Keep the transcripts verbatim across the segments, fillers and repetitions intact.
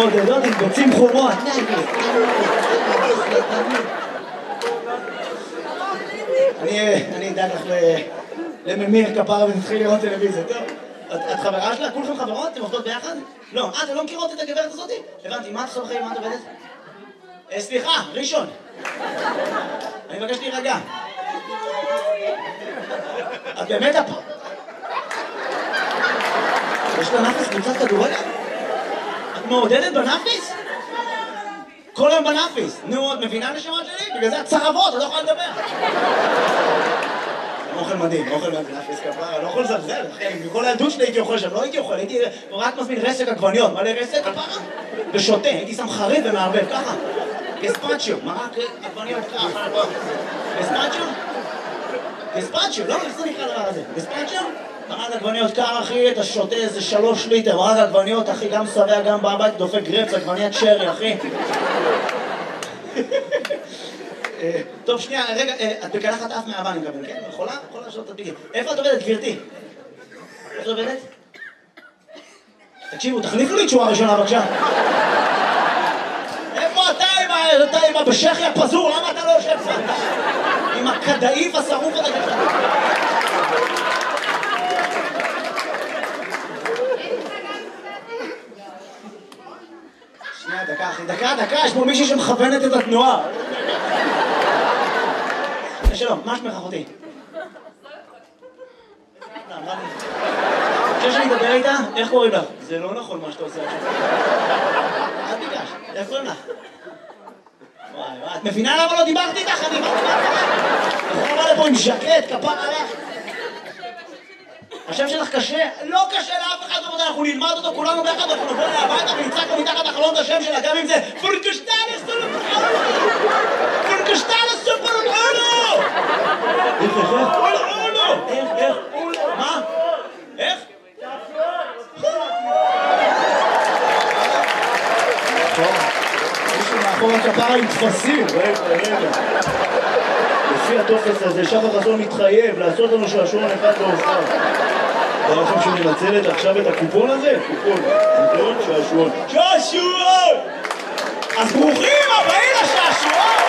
מעודדות עם ביצים חומות. אני אדאג לך לממיר כפרה ונתחיל לראות טלוויזיה, טוב? את חברה שלה? כולכם חברות? אתם עובדות ביחד? לא. אה, אתם לא מכירות את הגברת הזאת? הבנתי, מה את עושה בחיים? מה את עובדת? סליחה, ראשון. אני מבקש להירגע. את באמת הפ... יש לה נאפיס קבוצת כדורגל? את מעודדת בנאפיס? כל היום בנאפיס. נו, את מבינה נשמה שלי? בגלל זה את צרבות, את לא יכולה לדבר. אוכל מדהים, אוכל מדהים, נאפיס כפרה, לא יכול לזלזל, אחי, מכל הילדות שלי הייתי אוכל שם, לא הייתי אוכל, הייתי רק מזמין רסק עגבניות, מלא רסק כפרה? ושותה, הייתי שם חריף ומערבב, ככה. גספצ'יו, מרק עגבניות ככה, גספצ'יו? גספצ'יו, לא, איך זה נקרא הדבר הזה? גספצ'יו? מרק עגבניות קר, אחי, אתה שותה איזה שלוש ליטר, מרק עגבניות, אחי, גם שבע, גם בבית, דופק גרפס, עגבניית שרי, אחי. טוב, שנייה, רגע, את בקלחת אף מהאבא, אני מקבל, כן? יכולה? יכולה לשאול את הדביגים. איפה את עובדת, גברתי? איפה את עובדת? תקשיבו, תחליפו לי תשואה ראשונה, בבקשה. איפה אתה עם הבשכי הפזור? למה אתה לא יושב שם? עם הכדאיף השרוף הזה ככה. שנייה, דקה, אחי, דקה, דקה, יש פה מישהי שמכוונת את התנועה. שלום, מה שמך אחותי? חושב שאני אדבר איתה? איך קוראים לך? זה לא נכון מה שאתה עושה עכשיו. אל תיגש, איך קוראים לך? וואי וואי, את מבינה למה לא דיברתי איתך? אני דיברתי איתך. אתה יכול לבוא לפה עם ז'קט, כפר עליך. השם שלך קשה? לא קשה לאף אחד, אנחנו נלמד אותו כולנו ביחד, אנחנו נבוא להביתה ונצעק לו מתחת החלון את השם שלה, גם אם זה פורקשטלס סופרולו! פורקשטלס סופרולו! איך, איך, איך? איך, איך? מה? איך? מישהו מאחור הכפרה עם תפסים, רגע, רגע. לפי הטופס הזה, שחר חסון מתחייב לעשות לנו שעשועון אחד לאופן. אתה לכם שננצלת עכשיו את הקופון הזה? קופון, קופון, שעשועון. שעשועון! אז ברוכים הבאים לשעשועון!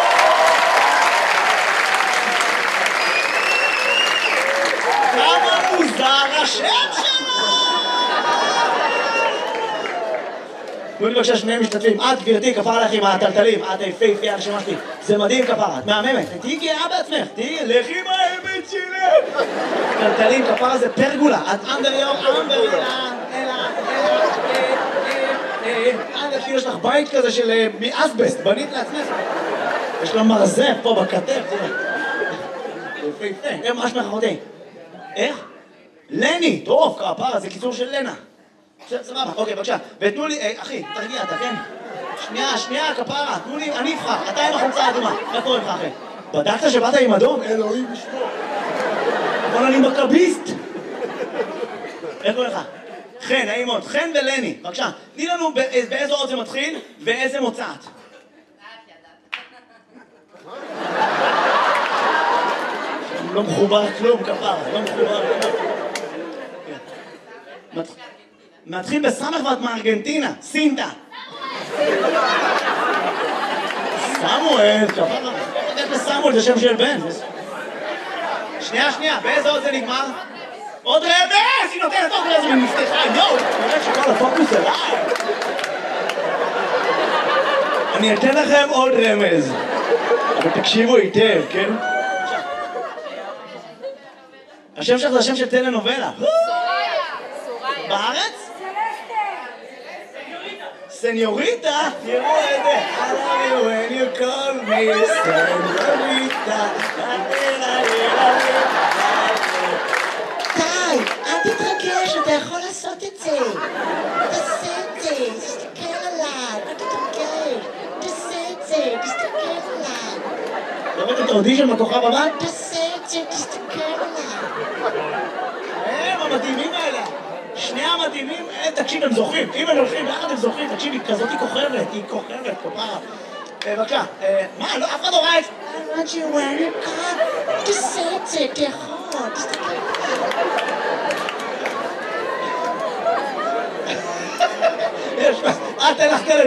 כמה מוזר השם שלו! תנו לי בבקשה שני משתתפים. את גברתי, כפרה לך עם הטלטלים, את היפהפייה הנשמה שלי. זה מדהים כפרה, את מהממת. תהיי גאה בעצמך, תהיי לכי עם האמת שלך. טלטלים, כפרה זה פרגולה. את אנדר יור, אנדר יור, אלא, אלא, יש לך בית כזה של מאסבסט, בנית לעצמך. יש לו מרזף פה בכתף, תראה. יפהפה. איך מה שמך אחותי? איך? לני, טוב, כפרה, זה קיצור של לנה. סבבה, אוקיי, בבקשה. ותנו לי, אחי, תרגיע, אתה כן? שנייה, שנייה, כפרה, תנו לי, אני אבחר, אתה עם החולצה האדומה. מה קורה לך, אחי? בדקת שבאת עם אדום? אלוהים ישמור. אבל אני מכביסט. איך קורה לך? חן, נעים מאוד. חן ולני, בבקשה. תני לנו באיזו אות זה מתחיל ואיזה מוצאת. לא מחובר כלום, כפרה, לא מחובר כלום. מתחיל בסמך ואת מארגנטינה, סינטה. סמואל, כפרה. איך לסמואל זה שם של בן. שנייה, שנייה, באיזה עוד זה נגמר? עוד רמז! היא נותנת עוד רמז ממפתחה, יואו! נראה שכל הפוקוס אליי. אני אתן לכם עוד רמז. אבל תקשיבו היטב, כן? השם שלך זה השם של טלנובלה. בארץ? סניוריטה? תראו את זה. I love you when you call me סניוריטה. די, אל תתרגש, אתה יכול לעשות את זה. תעשה את זה, תסתכל עליי, אל תתרגש. תעשה את זה, תסתכל עליי. לראות את האודישן בכוכב הבא? תעשה את זה, תסתכל עליי. הם המדהימים האלה. שני המדהימים, תקשיב, הם זוכרים. אם הם הולכים ביחד הם זוכרים. תקשיב, היא כזאת היא כוכבת, היא כוכבת, כפרה. בבקשה, מה, לא, אף אחד לא ראה את זה. I want you when you come. תעשה את זה, תיכול, תסתכל. יש, אל תלך כאלה.